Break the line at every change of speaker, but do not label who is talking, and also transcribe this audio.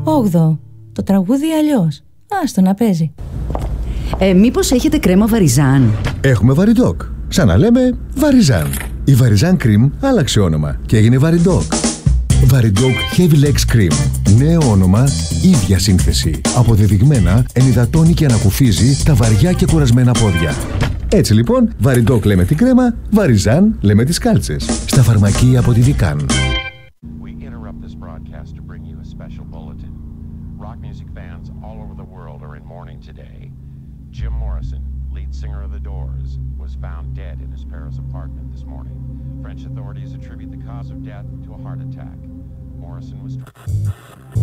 8. Το τραγούδι αλλιώς. Άστο να παίζει.
Μήπως έχετε κρέμα Βαριζάν?
Έχουμε Βαριντόκ. Σαν να λέμε Βαριζάν. Η Βαριζάν Cream άλλαξε όνομα και έγινε Βαριντόκ. Βαριντόκ Heavy Legs Cream. Νέο όνομα, ίδια σύνθεση. Αποδεδειγμένα ενυδατώνει και ανακουφίζει τα βαριά και κουρασμένα πόδια. Έτσι λοιπόν, Βαριντόκ λέμε την κρέμα, Βαριζάν λέμε τις κάλτσες. Στα φαρμακεία από τη Δικάν.
Jim Morrison, lead singer of The Doors, was found dead in his Paris apartment this morning. French authorities attribute the cause of death to a heart attack. Morrison was